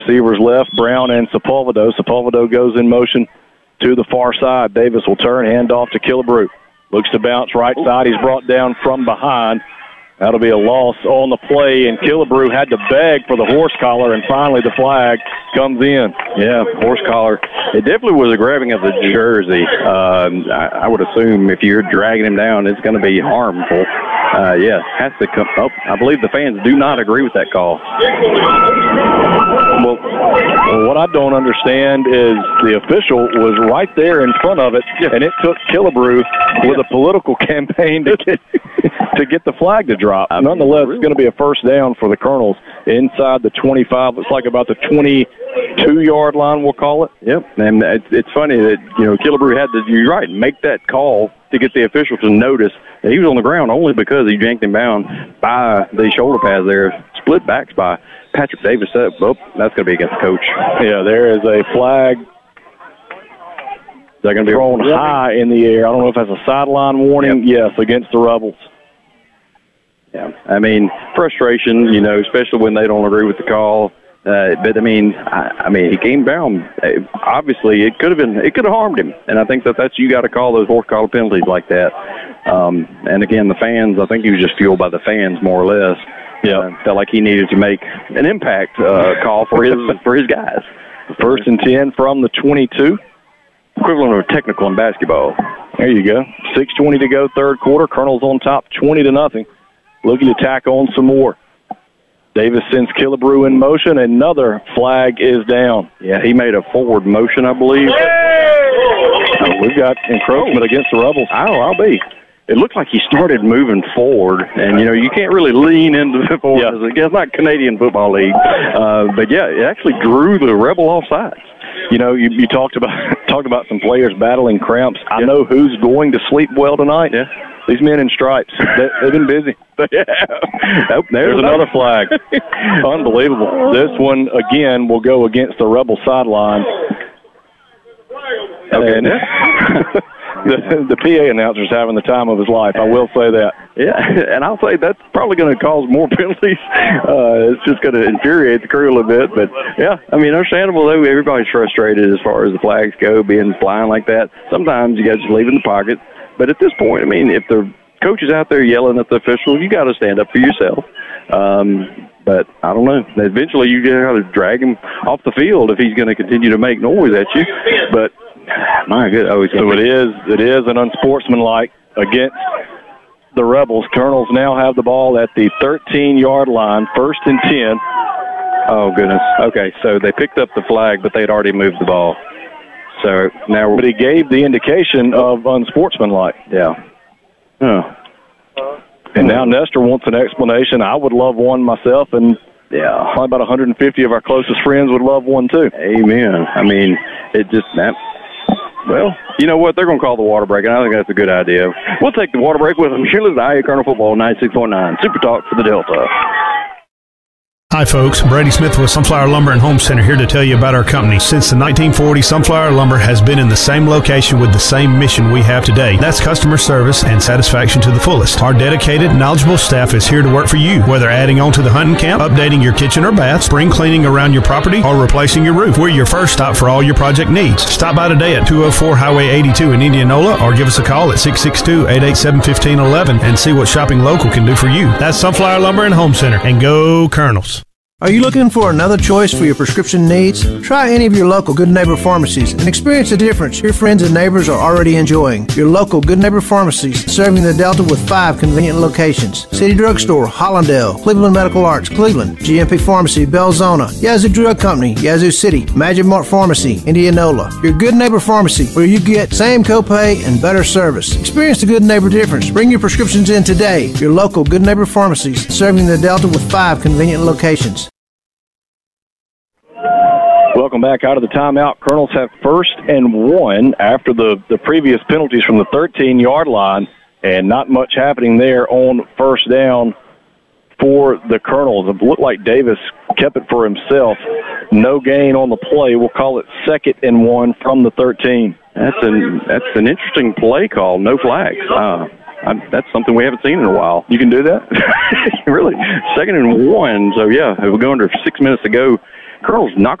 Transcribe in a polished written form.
Receivers left, Brown and Sepulvedo. Sepulvedo goes in motion to the far side. Davis will turn, hand off to Killebrew. Looks to bounce right side. He's brought down from behind. That'll be a loss on the play, and Killebrew had to beg for the horse collar, and finally the flag comes in. Yeah, horse collar. It definitely was a grabbing of the jersey. I would assume if you're dragging him down, it's going to be harmful. Has to come up. I believe the fans do not agree with that call. Well, what I don't understand is the official was right there in front of it, and it took Killebrew with a political campaign to get the flag to drop. Nonetheless, it's going to be a first down for the Colonels inside the 25. Looks like about the 22-yard line, we'll call it. Yep, and it's funny that, Killebrew had to, you're right, make that call to get the official to notice that he was on the ground only because he yanked him down by the shoulder pads there, split backs by Patrick Davis. That's going to be against the coach. Yeah, there is a flag. They're going to be thrown high in the air. I don't know if that's a sideline warning. Yep. Yes, against the Rebels. Yeah, I mean, frustration, especially when they don't agree with the call. But he came down. Obviously, it could have harmed him, and I think that's you got to call those horse collar penalties like that. And again, the fans, I think he was just fueled by the fans more or less. Yeah, felt like he needed to make an impact call for his guys. First and 10 from the 22. Equivalent of technical in basketball. There you go. 6:20 to go, third quarter. Colonel's on top, 20-0. Looking to tack on some more. Davis sends Killebrew in motion. Another flag is down. Yeah, he made a forward motion, I believe. We've got encroachment against the Rebels. I'll be. It looked like he started moving forward, and, you can't really lean into the forward. Yeah. It's not Canadian Football League. But, it actually drew the Rebel off sides. You talked about some players battling cramps. I know who's going to sleep well tonight. Yeah. These men in stripes, they've been busy. There's another flag. Unbelievable. This one, again, will go against the Rebel sideline. Okay. And the PA announcer's having the time of his life. I will say that. Yeah, and I'll say that's probably going to cause more penalties. It's just going to infuriate the crew a little bit. But, understandable, though. Everybody's frustrated as far as the flags go, being flying like that. Sometimes you got to just leave it in the pocket. But at this point, if the coach is out there yelling at the officials, you got to stand up for yourself. But I don't know. Eventually, you got to drag him off the field if he's going to continue to make noise at you. But my goodness, so it is an unsportsmanlike against the Rebels. Colonels now have the ball at the 13-yard line, first and 10. Oh goodness. Okay, so they picked up the flag, but they'd already moved the ball. So now, but he gave the indication of unsportsmanlike. Yeah. Huh. And now Nestor wants an explanation. I would love one myself, and probably about 150 of our closest friends would love one too. Amen. It just that. Well, you know what? They're going to call the water break, and I think that's a good idea. We'll take the water break with them. Here is the IA Colonel Football 96.9 Super Talk for the Delta. Hi folks, Brady Smith with Sunflower Lumber and Home Center here to tell you about our company. Since the 1940s, Sunflower Lumber has been in the same location with the same mission we have today. That's customer service and satisfaction to the fullest. Our dedicated, knowledgeable staff is here to work for you. Whether adding on to the hunting camp, updating your kitchen or bath, spring cleaning around your property, or replacing your roof, we're your first stop for all your project needs. Stop by today at 204 Highway 82 in Indianola or give us a call at 662-887-1511 and see what shopping local can do for you. That's Sunflower Lumber and Home Center, and go Colonels. Are you looking for another choice for your prescription needs? Try any of your local Good Neighbor pharmacies and experience the difference your friends and neighbors are already enjoying. Your local Good Neighbor pharmacies serving the Delta with 5 convenient locations. City Drugstore, Hollandale, Cleveland Medical Arts, Cleveland, GMP Pharmacy, Belzona, Yazoo Drug Company, Yazoo City, Magic Mart Pharmacy, Indianola. Your Good Neighbor pharmacy where you get same copay and better service. Experience the Good Neighbor difference. Bring your prescriptions in today. Your local Good Neighbor pharmacies serving the Delta with 5 convenient locations. Welcome back out of the timeout. Colonels have first and 1 after the previous penalties from the 13-yard line, and not much happening there on first down for the Colonels. It looked like Davis kept it for himself. No gain on the play. We'll call it second and 1 from the 13. That's an interesting play call. No flags. That's something we haven't seen in a while. You can do that? Really? Second and 1. So, yeah, we're going under 6 minutes to go Colonel's not